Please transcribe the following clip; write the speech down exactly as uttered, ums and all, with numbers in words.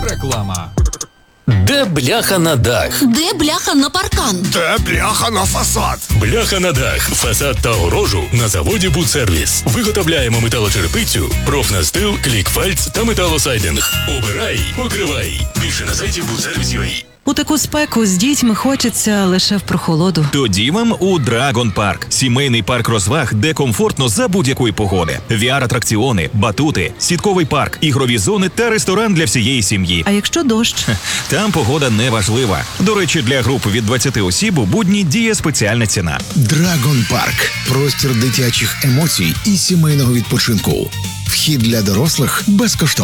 Реклама. Де бляха на дах? Де бляха на паркан? Де бляха на фасад? Бляха на дах, фасад та огорожу на заводі Будсервіс. Виготовляємо металочерепицю, профнастил, клікфальц та металосайдинг. Обирай, покривай. Більше на сайті Будсервіс.ua. У таку спеку з дітьми хочеться лише в прохолоду. Тоді вам у Драгон Парк. Сімейний парк розваг, де комфортно за будь-якої погоди. ві ар-атракціони, батути, сітковий парк, ігрові зони та ресторан для всієї сім'ї. А якщо дощ? Там погода не важлива. До речі, для груп від двадцяти осіб у будні діє спеціальна ціна. Драгон Парк. Простір дитячих емоцій і сімейного відпочинку. Вхід для дорослих безкоштовний.